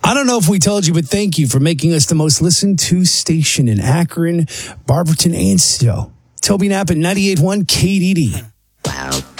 I don't know if we told you, but thank you for making us the most listened to station in Akron, Barberton, and Stowe. Toby Knapp at 98.1 KDD.